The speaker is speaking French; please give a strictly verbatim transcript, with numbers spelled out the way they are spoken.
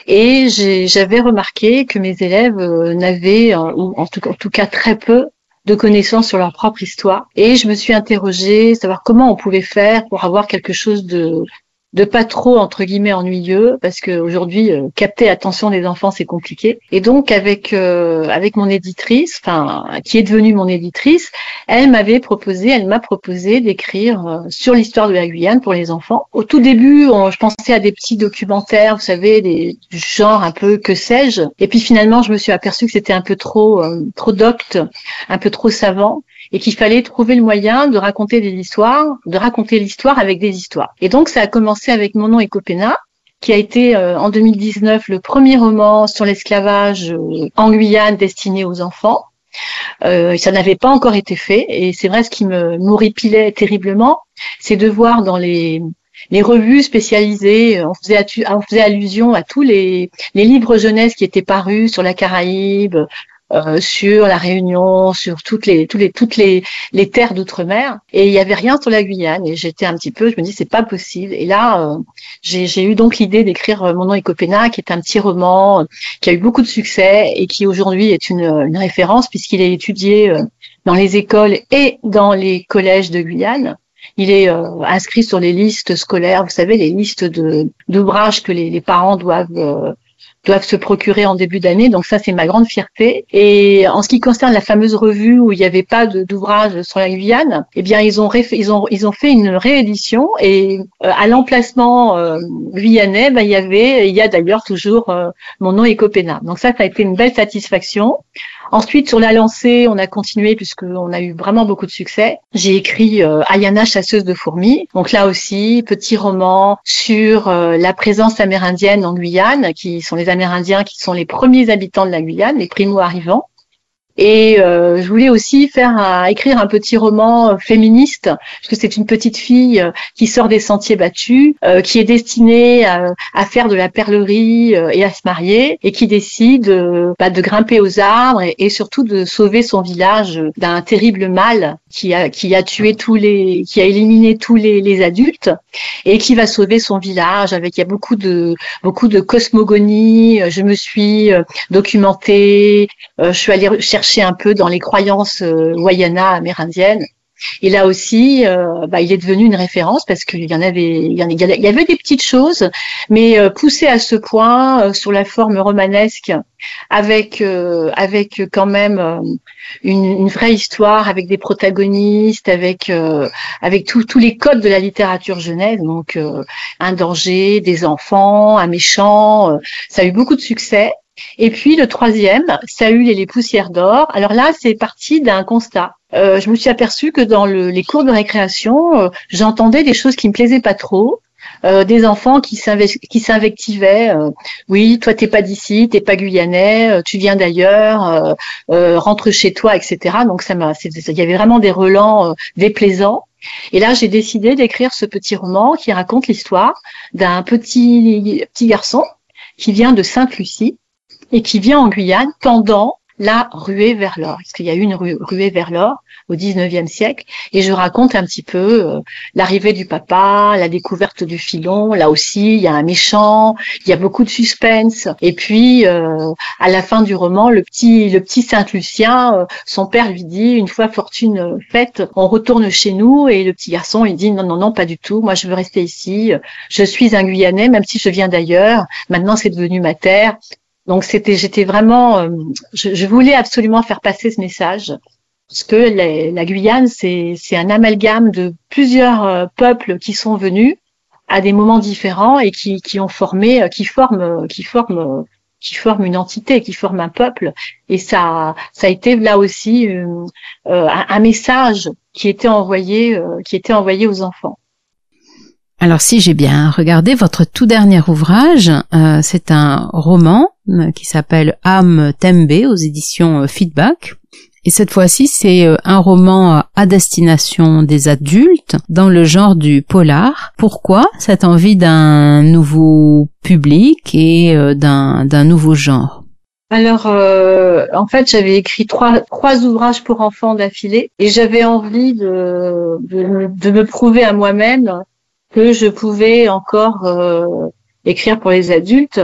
Et j'ai, j'avais remarqué que mes élèves euh, n'avaient, euh, ou en tout, en tout cas très peu, de connaissances sur leur propre histoire. Et je me suis interrogée, savoir comment on pouvait faire pour avoir quelque chose de de pas trop entre guillemets ennuyeux, parce que aujourd'hui euh, capter l'attention des enfants c'est compliqué. Et donc avec euh, avec mon éditrice, enfin qui est devenue mon éditrice, elle m'avait proposé, elle m'a proposé d'écrire euh, sur l'histoire de la Guyane pour les enfants. Au tout début, on, je pensais à des petits documentaires, vous savez, des, du genre un peu que sais-je. Et puis finalement, je me suis aperçue que c'était un peu trop euh, trop docte, un peu trop savant, et qu'il fallait trouver le moyen de raconter des histoires, de raconter l'histoire avec des histoires. Et donc, ça a commencé avec Mon nom est Copena, qui a été euh, en deux mille dix-neuf le premier roman sur l'esclavage euh, en Guyane destiné aux enfants. Euh, ça n'avait pas encore été fait, et c'est vrai, ce qui me m'horripilait terriblement, c'est de voir dans les les revues spécialisées, on faisait, on faisait allusion à tous les, les livres jeunesse qui étaient parus sur la Caraïbe, Euh, sur la Réunion, sur toutes les, toutes les, toutes les, les terres d'outre-mer, et il y avait rien sur la Guyane. Et j'étais un petit peu, je me dis c'est pas possible. Et là, euh, j'ai, j'ai eu donc l'idée d'écrire Mon nom est Copena, qui est un petit roman euh, qui a eu beaucoup de succès et qui aujourd'hui est une, une référence puisqu'il est étudié euh, dans les écoles et dans les collèges de Guyane. Il est euh, inscrit sur les listes scolaires, vous savez, les listes de d'ouvrages que les, les parents doivent euh, doivent se procurer en début d'année. Donc ça, c'est ma grande fierté. Et en ce qui concerne la fameuse revue où il n'y avait pas de, d'ouvrage sur la Guyane, eh bien, ils ont, ré, ils ont, ils ont fait une réédition, et euh, à l'emplacement euh, guyanais, ben, il y avait, il y a d'ailleurs toujours euh, Mon nom est Copena. Donc ça, ça a été une belle satisfaction. Ensuite, sur la lancée, on a continué puisqu'on a eu vraiment beaucoup de succès. J'ai écrit euh, Ayana, chasseuse de fourmis. Donc là aussi, petit roman sur euh, la présence amérindienne en Guyane, qui sont les Amérindiens qui sont les premiers habitants de la Guyane, les primo-arrivants. Et euh, je voulais aussi faire un, écrire un petit roman euh, féministe, parce que c'est une petite fille euh, qui sort des sentiers battus, euh, qui est destinée à, à faire de la perlerie euh, et à se marier, et qui décide euh, bah, de grimper aux arbres et, et surtout de sauver son village d'un terrible mal qui a qui a tué tous les, qui a éliminé tous les, les adultes, et qui va sauver son village. Avec, il y a beaucoup de beaucoup de cosmogonie. Je me suis euh, documentée, euh, je suis allée chercher un peu dans les croyances euh, Wayana amérindiennes. Et là aussi, euh, bah, il est devenu une référence parce qu'il y en avait, il y, en, il y avait des petites choses, mais euh, poussées à ce point euh, sur la forme romanesque, avec euh, avec quand même euh, une, une vraie histoire, avec des protagonistes, avec euh, avec tous tous les codes de la littérature jeunesse. Donc euh, un danger, des enfants, un méchant. Euh, ça a eu beaucoup de succès. Et puis le troisième, Saül et les poussières d'or. Alors là, c'est parti d'un constat. Euh, je me suis aperçue que dans le, les cours de récréation, euh, j'entendais des choses qui me plaisaient pas trop. Euh, des enfants qui, qui s'invectivaient. Euh, oui, toi t'es pas d'ici, t'es pas guyanais, euh, tu viens d'ailleurs, euh, euh, rentre chez toi, et cetera. Donc ça m'a, il y avait vraiment des relents euh, déplaisants. Et là, j'ai décidé d'écrire ce petit roman qui raconte l'histoire d'un petit petit garçon qui vient de Sainte-Lucie et qui vient en Guyane pendant la ruée vers l'or, parce qu'il y a eu une ru- ruée vers l'or au dix-neuvième siècle, et je raconte un petit peu euh, l'arrivée du papa, la découverte du filon. Là aussi, il y a un méchant, il y a beaucoup de suspense, et puis euh, à la fin du roman, le petit le petit Saint-Lucien, euh, son père lui dit, une fois fortune faite, on retourne chez nous, et le petit garçon il dit non non non, pas du tout, moi je veux rester ici, je suis un Guyanais, même si je viens d'ailleurs, maintenant c'est devenu ma terre. Donc c'était, j'étais vraiment, euh, je, je voulais absolument faire passer ce message, parce que les, la Guyane, c'est, c'est un amalgame de plusieurs euh, peuples qui sont venus à des moments différents et qui, qui ont formé, euh, qui forment, qui forment, euh, qui forment une entité, qui forment un peuple. Et ça, ça a été là aussi euh, euh, un, un message qui était envoyé, euh, qui était envoyé aux enfants. Alors si j'ai bien regardé votre tout dernier ouvrage, euh, c'est un roman euh, qui s'appelle Âme Tembe aux éditions euh, Feedback. Et cette fois-ci, c'est euh, un roman à destination des adultes dans le genre du polar. Pourquoi cette envie d'un nouveau public et euh, d'un, d'un nouveau genre ? Alors, euh, en fait, j'avais écrit trois trois ouvrages pour enfants d'affilée, et j'avais envie de de, de me prouver à moi-même que je pouvais encore euh, écrire pour les adultes.